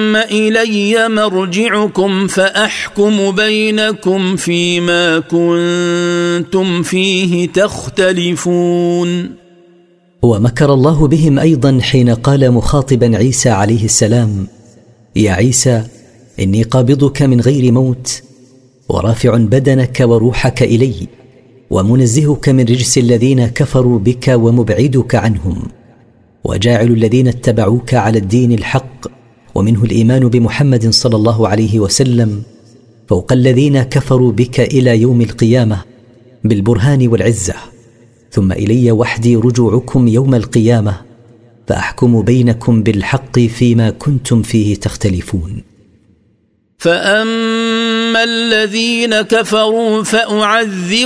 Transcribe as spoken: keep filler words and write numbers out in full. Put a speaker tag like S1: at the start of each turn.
S1: إلي مرجعكم فأحكم بينكم فيما كنتم فيه تختلفون.
S2: ومكر الله بهم أيضا حين قال مخاطبا عيسى عليه السلام: يا عيسى إني قابضك من غير موت، ورافع بدنك وروحك إلي، ومنزهك من رجس الذين كفروا بك ومبعدك عنهم، وجاعل الذين اتبعوك على الدين الحق ومنه الإيمان بمحمد صلى الله عليه وسلم فوق الذين كفروا بك إلى يوم القيامة بالبرهان والعزة، ثم إلي وحدي رجوعكم يوم القيامة فأحكم بينكم بالحق فيما كنتم فيه تختلفون.
S1: فأما الذين كفروا فأعذبهم